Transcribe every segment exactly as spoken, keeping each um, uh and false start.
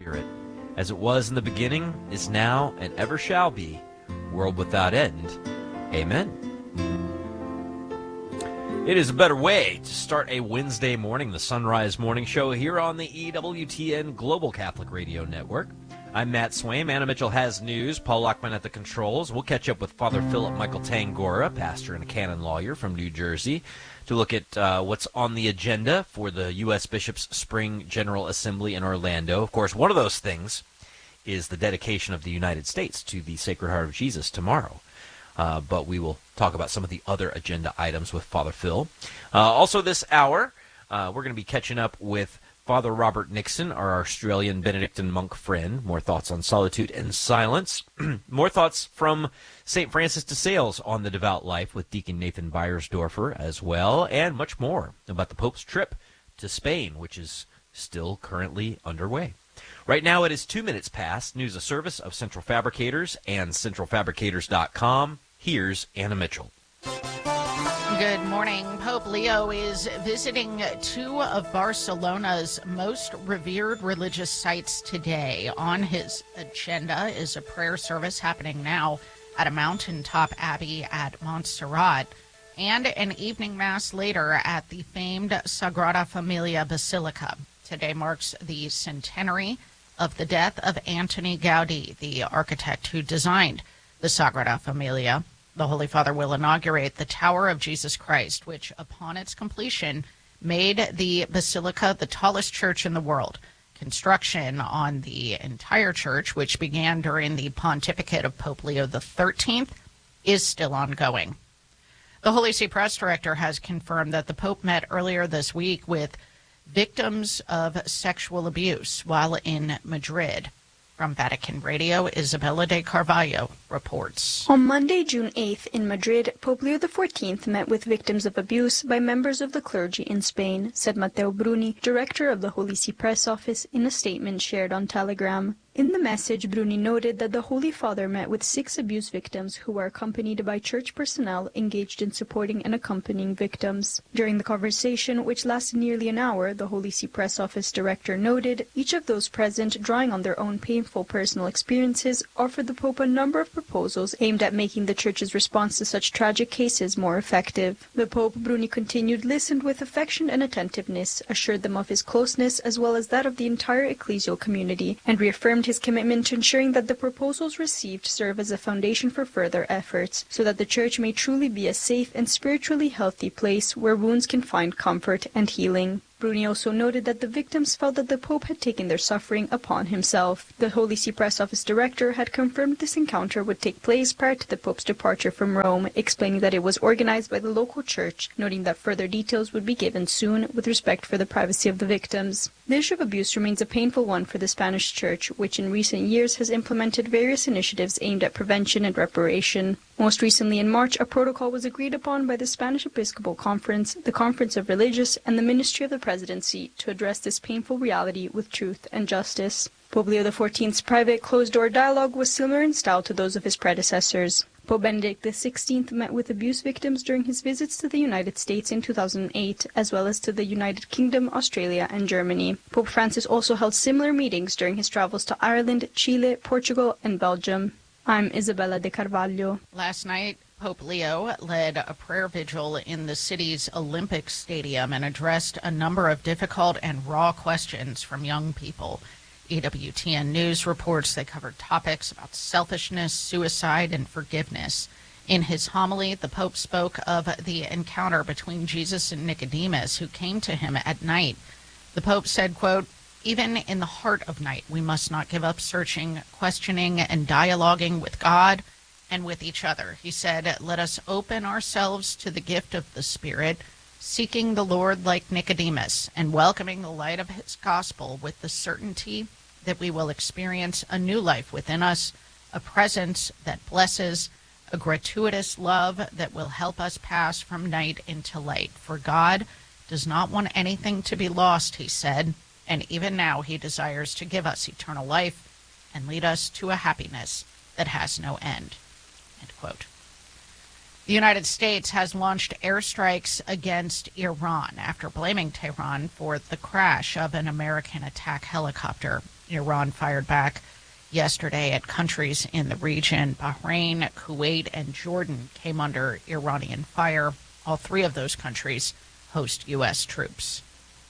accurate. As it was in the beginning, is now, and ever shall be, world without end. Amen. It is a better way to start a Wednesday morning, the Sunrise Morning Show here on the E W T N Global Catholic Radio Network. I'm Matt Swaim. Anna Mitchell has news. Paul Lockman at the controls. We'll catch up with Father Philip Michael Tangora, pastor and a canon lawyer from New Jersey, to look at uh, what's on the agenda for the U S Bishops' Spring General Assembly in Orlando. Of course, one of those things is the dedication of the United States to the Sacred Heart of Jesus tomorrow. Uh, but we will talk about some of the other agenda items with Father Phil. Uh, also this hour, uh, we're going to be catching up with Father Robert Nixon, our Australian Benedictine monk friend. More thoughts on solitude and silence. More thoughts from Saint Francis de Sales on the devout life with Deacon Nathan Beiersdorfer as well, and much more about the Pope's trip to Spain, which is still currently underway. Right now it is two minutes past. News a service of Central Fabricators and central fabricators dot com. Here's Anna Mitchell. Good morning. Pope Leo is visiting two of Barcelona's most revered religious sites today. On his agenda is a prayer service happening now at a mountaintop abbey at Montserrat, and an evening mass later at the famed Sagrada Familia Basilica. Today marks the centenary of the death of Antoni Gaudí, the architect who designed the Sagrada Familia. The Holy Father will inaugurate the Tower of Jesus Christ, which, upon its completion, made the Basilica the tallest church in the world. Construction on the entire church, which began during the pontificate of Pope Leo the thirteenth, is still ongoing. The Holy See Press Director has confirmed that the Pope met earlier this week with victims of sexual abuse while in Madrid. From Vatican Radio, Isabella de Carvalho reports. On Monday, June eighth, in Madrid, Pope Leo the fourteenth met with victims of abuse by members of the clergy in Spain, said Matteo Bruni, director of the Holy See Press Office, in a statement shared on Telegram. In the message, Bruni noted that the Holy Father met with six abuse victims who were accompanied by church personnel engaged in supporting and accompanying victims. During the conversation, which lasted nearly an hour, the Holy See Press Office director noted, each of those present, drawing on their own painful personal experiences, offered the Pope a number of proposals aimed at making the Church's response to such tragic cases more effective. The Pope, Bruni continued, listened with affection and attentiveness, assured them of his closeness as well as that of the entire ecclesial community, and reaffirmed his commitment to ensuring that the proposals received serve as a foundation for further efforts, so that the Church may truly be a safe and spiritually healthy place where wounds can find comfort and healing. Bruni also noted that the victims felt that the Pope had taken their suffering upon himself. The Holy See Press Office director had confirmed this encounter would take place prior to the Pope's departure from Rome, explaining that it was organized by the local church, noting that further details would be given soon with respect for the privacy of the victims. The issue of abuse remains a painful one for the Spanish Church, which in recent years has implemented various initiatives aimed at prevention and reparation. Most recently in March, a protocol was agreed upon by the Spanish Episcopal Conference, the Conference of Religious, and the Ministry of the Presidency to address this painful reality with truth and justice. Pope Leo the fourteenth's private closed-door dialogue was similar in style to those of his predecessors. Pope Benedict the sixteenth met with abuse victims during his visits to the United States in two thousand eight, as well as to the United Kingdom, Australia, and Germany. Pope Francis also held similar meetings during his travels to Ireland, Chile, Portugal, and Belgium. I'm Isabella de Carvalho. Last night, Pope Leo led a prayer vigil in the city's Olympic Stadium and addressed a number of difficult and raw questions from young people. E W T N News reports they covered topics about selfishness, suicide, and forgiveness. In his homily, the Pope spoke of the encounter between Jesus and Nicodemus, who came to him at night. The Pope said, quote, "Even in the heart of night, we must not give up searching, questioning, and dialoguing with God and with each other." He said, "Let us open ourselves to the gift of the Spirit, seeking the Lord like Nicodemus, and welcoming the light of his gospel with the certainty that we will experience a new life within us, a presence that blesses, a gratuitous love that will help us pass from night into light. For God does not want anything to be lost," he said, "and even now he desires to give us eternal life and lead us to a happiness that has no end." End quote. The United States has launched airstrikes against Iran after blaming Tehran for the crash of an American attack helicopter. Iran fired back yesterday at countries in the region. Bahrain, Kuwait, and Jordan came under Iranian fire. All three of those countries host U S troops.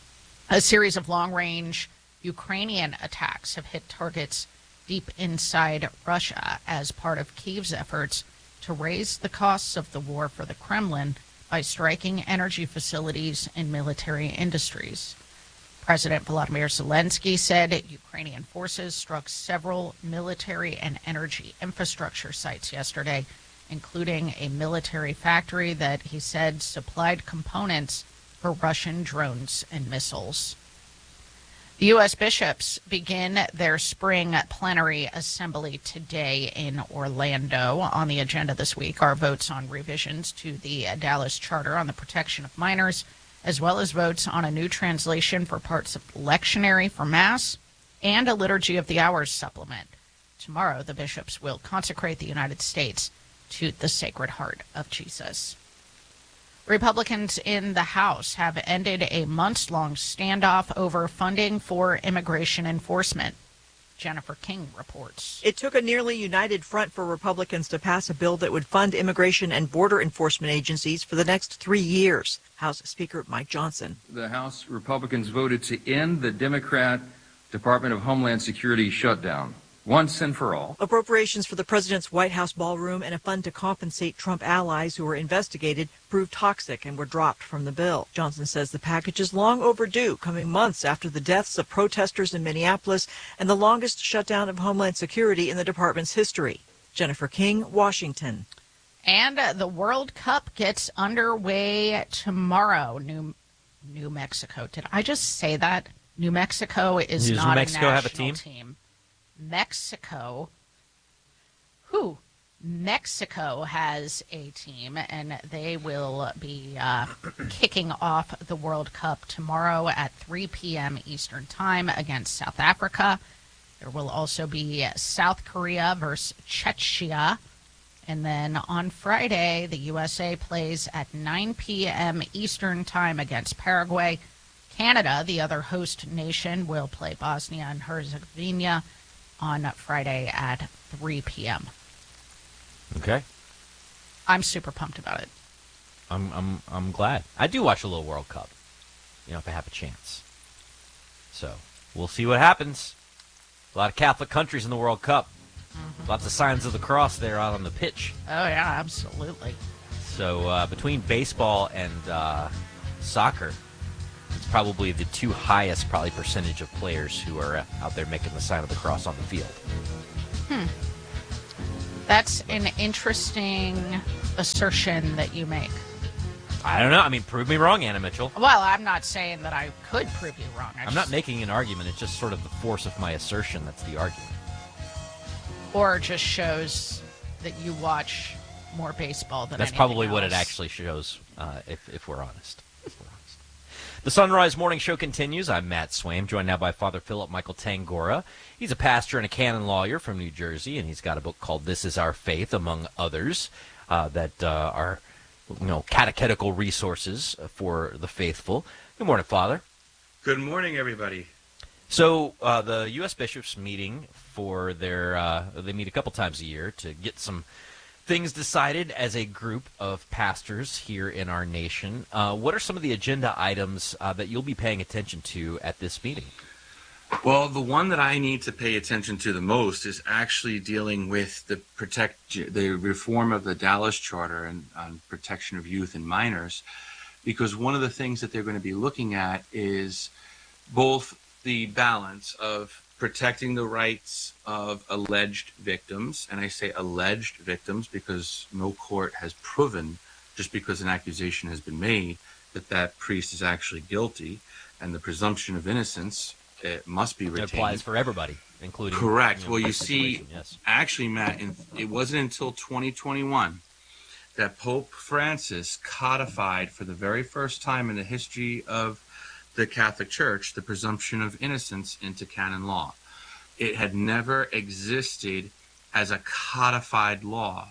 A series of long-range Ukrainian attacks have hit targets deep inside Russia as part of Kyiv's efforts to raise the costs of the war for the Kremlin by striking energy facilities and military industries. President Volodymyr Zelensky said Ukrainian forces struck several military and energy infrastructure sites yesterday, including a military factory that he said supplied components for Russian drones and missiles. The U S bishops begin their spring plenary assembly today in Orlando. On the agenda this week are votes on revisions to the Dallas Charter on the protection of minors, as well as votes on a new translation for parts of the lectionary for Mass and a Liturgy of the Hours supplement. Tomorrow, the bishops will consecrate the United States to the Sacred Heart of Jesus. Republicans in the House have ended a months-long standoff over funding for immigration enforcement. Jennifer King reports. It took a nearly united front for Republicans to pass a bill that would fund immigration and border enforcement agencies for the next three years. House Speaker Mike Johnson. The House Republicans voted to end the Democrat Department of Homeland Security shutdown, once and for all. Appropriations for the president's White House ballroom and a fund to compensate Trump allies who were investigated proved toxic and were dropped from the bill. Johnson says the package is long overdue, coming months after the deaths of protesters in Minneapolis and the longest shutdown of Homeland Security in the department's history. Jennifer King, Washington. And uh, the World Cup gets underway tomorrow. New New Mexico. Did I just say that? New Mexico is Does not New Mexico a national have a team? team. Mexico, who? Mexico has a team, and they will be uh, kicking off the World Cup tomorrow at three p.m. Eastern Time against South Africa. There will also be South Korea versus Czechia. And then on Friday, the U S A plays at nine p.m. Eastern Time against Paraguay. Canada, the other host nation, will play Bosnia and Herzegovina on Friday at three p.m. Okay. I'm super pumped about it. I'm I'm I'm glad. I do watch a little World Cup, you know, if I have a chance. So we'll see what happens. A lot of Catholic countries in the World Cup. Mm-hmm. Lots of signs of the cross there out on the pitch. Oh yeah, absolutely. So uh, between baseball and uh, soccer, it's probably the two highest probably percentage of players who are uh, out there making the sign of the cross on the field. Hmm. That's an interesting assertion that you make. I don't know. I mean, prove me wrong, Anna Mitchell. Well, I'm not saying that I could prove you wrong. I I'm just, not making an argument. It's just sort of the force of my assertion that's the argument. Or just shows that you watch more baseball than That's anything probably else. what it actually shows, uh, if, if we're honest. If we're honest. The Sunrise Morning Show continues. I'm Matt Swaim, joined now by Father Philip Michael Tangora. He's a pastor and a canon lawyer from New Jersey, and he's got a book called This Is Our Faith, among others, uh, that uh, are, you know, catechetical resources for the faithful. Good morning, Father. Good morning, everybody. So uh, the U S bishops meeting for their, uh, they meet a couple times a year to get some things decided as a group of pastors here in our nation. Uh, what are some of the agenda items uh, that you'll be paying attention to at this meeting? Well, the one that I need to pay attention to the most is actually dealing with the protect the reform of the Dallas Charter and on protection of youth and minors, because one of the things that they're going to be looking at is both the balance of protecting the rights of alleged victims, and I say alleged victims because no court has proven, just because an accusation has been made, that that priest is actually guilty, and the presumption of innocence it must be retained. It applies for everybody, including... Correct. You know, well, you see, yes. actually, Matt, in, it wasn't until twenty twenty-one that Pope Francis codified for the very first time in the history of the Catholic Church the presumption of innocence into canon law. It had never existed as a codified law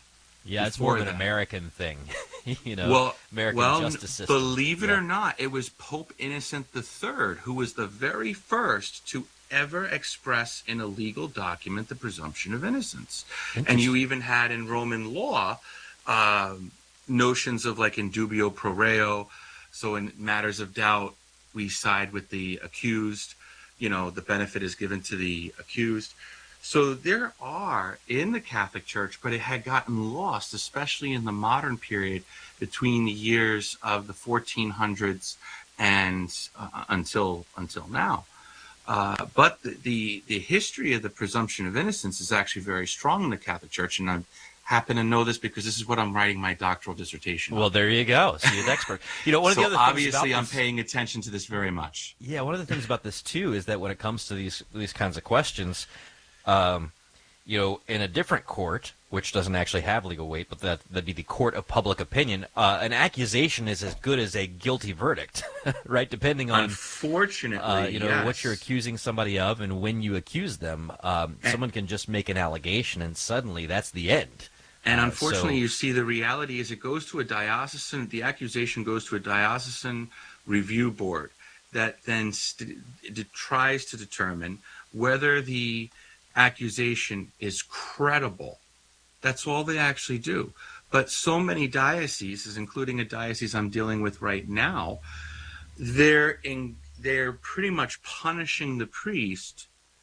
Yeah, it's more of an that. American thing, you know, well, American well, justice system. Believe it yeah. or not, it was Pope Innocent the Third who was the very first to ever express in a legal document the presumption of innocence. And you even had in Roman law uh, notions of like in dubio pro reo. So in matters of doubt, we side with the accused. You know, the benefit is given to the accused. So there are in the Catholic Church, but it had gotten lost, especially in the modern period between the years of the fourteen hundreds and uh, until until now. Uh, but the, the the history of the presumption of innocence is actually very strong in the Catholic Church, and I happen to know this because this is what I'm writing my doctoral dissertation on. Well, there you go. So you're the expert. You know, one so of the other things obviously about I'm this, paying attention to this very much. Yeah, one of the things about this too is that when it comes to these these kinds of questions, um, you know, in a different court, which doesn't actually have legal weight, but that that'd be the court of public opinion, uh, an accusation is as good as a guilty verdict, right? Depending on, unfortunately, uh, you know, yes. what you're accusing somebody of and when you accuse them. Um, and, someone can just make an allegation, and suddenly that's the end. And uh, unfortunately, so, you see, the reality is it goes to a diocesan. The accusation goes to a diocesan review board that then st- it tries to determine whether the accusation is credible. That's all they actually do. But so many dioceses, including a diocese I'm dealing with right now, they're in, they're pretty much punishing the priest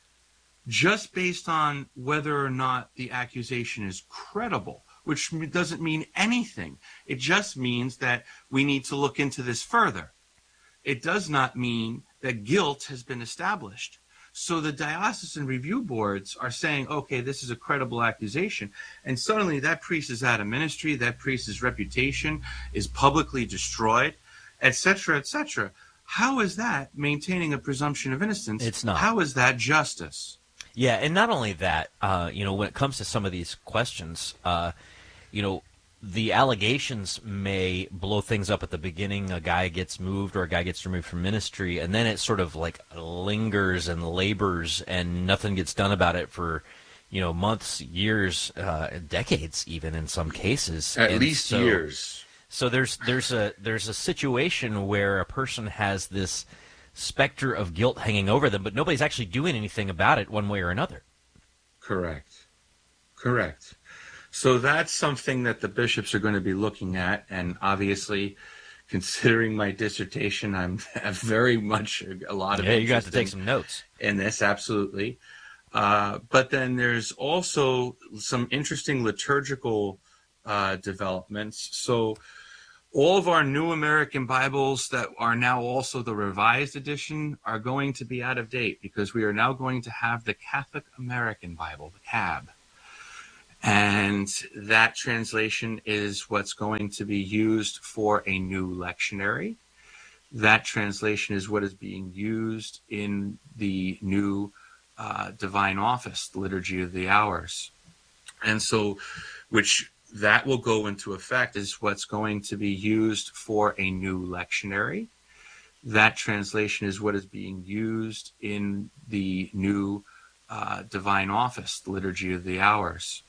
just based on whether or not the accusation is credible, which doesn't mean anything. It just means that we need to look into this further. It does not mean that guilt has been established. So the diocesan review boards are saying, okay, this is a credible accusation. And suddenly that priest is out of ministry, that priest's reputation is publicly destroyed, et cetera, et cetera. How is that maintaining a presumption of innocence? It's not. How is that justice? Yeah, and not only that, uh, you know, when it comes to some of these questions, uh, you know, the allegations may blow things up at the beginning. A guy gets moved or a guy gets removed from ministry, and then it sort of like lingers and labors, and nothing gets done about it for, you know, months, years, uh, decades, even in some cases. At and least so, years. So there's there's a there's a situation where a person has this specter of guilt hanging over them, but nobody's actually doing anything about it one way or another. Correct. Correct. So that's something that the bishops are going to be looking at, and obviously, considering my dissertation, I'm have very much a lot of yeah. You got to interest take in, some notes in this, absolutely. Uh, but then there's also some interesting liturgical uh, developments. So all of our New American Bibles that are now also the Revised Edition are going to be out of date because we are now going to have the Catholic American Bible, the C A B. And that translation is what's going to be used for a new lectionary. That translation is what is being used in the new uh, Divine Office, the Liturgy of the Hours. And so, which that will go into effect is what's going to be used for a new lectionary. That translation is what is being used in the new uh, Divine Office, the Liturgy of the Hours.